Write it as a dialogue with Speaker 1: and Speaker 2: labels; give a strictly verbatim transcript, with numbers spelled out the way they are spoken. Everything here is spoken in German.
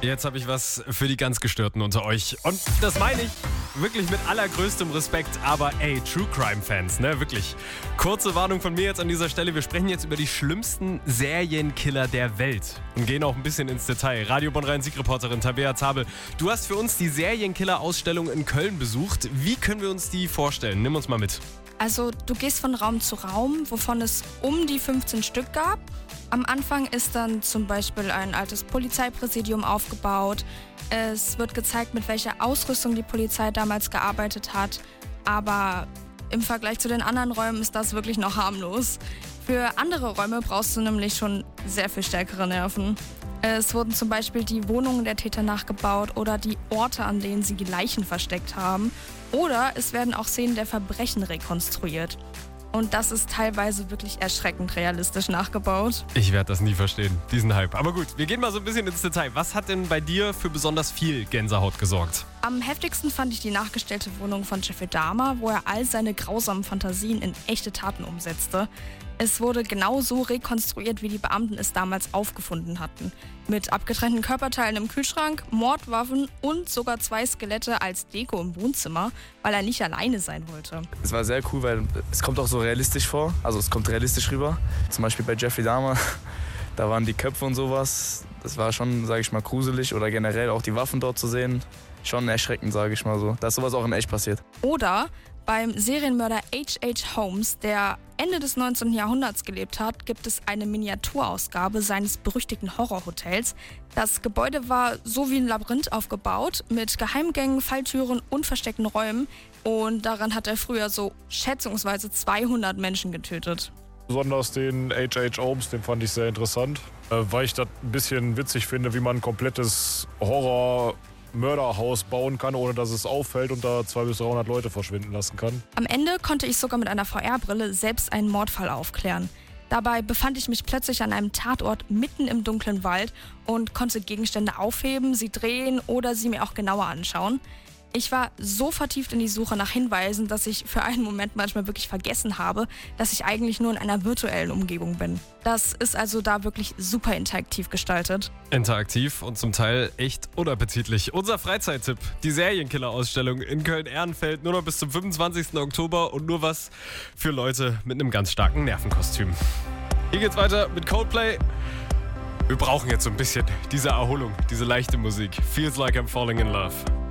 Speaker 1: Jetzt habe ich was für die ganz Gestörten unter euch. Und das meine ich wirklich mit allergrößtem Respekt. Aber ey, True Crime Fans, ne, wirklich. Kurze Warnung von mir jetzt an dieser Stelle. Wir sprechen jetzt über die schlimmsten Serienkiller der Welt. Und gehen auch ein bisschen ins Detail. Radio Bonn-Rhein-Sieg-Reporterin Tabea Zabel, du hast für uns die Serienkiller-Ausstellung in Köln besucht. Wie können wir uns die vorstellen? Nimm uns mal mit.
Speaker 2: Also du gehst von Raum zu Raum, wovon es um die fünfzehn Stück gab. Am Anfang ist dann zum Beispiel ein altes Polizeipräsidium aufgebaut. Es wird gezeigt, mit welcher Ausrüstung die Polizei damals gearbeitet hat. Aber im Vergleich zu den anderen Räumen ist das wirklich noch harmlos. Für andere Räume brauchst du nämlich schon sehr viel stärkere Nerven. Es wurden zum Beispiel die Wohnungen der Täter nachgebaut oder die Orte, an denen sie die Leichen versteckt haben. Oder es werden auch Szenen der Verbrechen rekonstruiert. Und das ist teilweise wirklich erschreckend realistisch nachgebaut.
Speaker 1: Ich werde das nie verstehen, diesen Hype. Aber gut, wir gehen mal so ein bisschen ins Detail. Was hat denn bei dir für besonders viel Gänsehaut gesorgt?
Speaker 2: Am heftigsten fand ich die nachgestellte Wohnung von Jeffrey Dahmer, wo er all seine grausamen Fantasien in echte Taten umsetzte. Es wurde genau so rekonstruiert, wie die Beamten es damals aufgefunden hatten. Mit abgetrennten Körperteilen im Kühlschrank, Mordwaffen und sogar zwei Skelette als Deko im Wohnzimmer, weil er nicht alleine sein wollte.
Speaker 3: Es war sehr cool, weil es kommt auch so realistisch vor. Also es kommt realistisch rüber. Zum Beispiel bei Jeffrey Dahmer, da waren die Köpfe und sowas. Das war schon, sage ich mal, gruselig. Oder generell auch die Waffen dort zu sehen. Schon erschreckend, sage ich mal so. Dass sowas auch in echt passiert.
Speaker 2: Oder beim Serienmörder H H. Holmes, der Ende des neunzehnten. Jahrhunderts gelebt hat, gibt es eine Miniaturausgabe seines berüchtigten Horrorhotels. Das Gebäude war so wie ein Labyrinth aufgebaut, mit Geheimgängen, Falltüren und versteckten Räumen. Und daran hat er früher so schätzungsweise zweihundert Menschen getötet.
Speaker 4: Besonders den H H. Holmes, den fand ich sehr interessant, weil ich das ein bisschen witzig finde, wie man ein komplettes Horror- Mörderhaus bauen kann, ohne dass es auffällt und da zweihundert bis dreihundert Leute verschwinden lassen kann.
Speaker 2: Am Ende konnte ich sogar mit einer V R-Brille selbst einen Mordfall aufklären. Dabei befand ich mich plötzlich an einem Tatort mitten im dunklen Wald und konnte Gegenstände aufheben, sie drehen oder sie mir auch genauer anschauen. Ich war so vertieft in die Suche nach Hinweisen, dass ich für einen Moment manchmal wirklich vergessen habe, dass ich eigentlich nur in einer virtuellen Umgebung bin. Das ist also da wirklich super interaktiv gestaltet.
Speaker 1: Interaktiv und zum Teil echt unappetitlich. Unser Freizeittipp, die Serienkiller-Ausstellung in Köln-Ehrenfeld, nur noch bis zum fünfundzwanzigsten Oktober und nur was für Leute mit einem ganz starken Nervenkostüm. Hier geht's weiter mit Coldplay. Wir brauchen jetzt so ein bisschen diese Erholung, diese leichte Musik. Feels like I'm falling in love.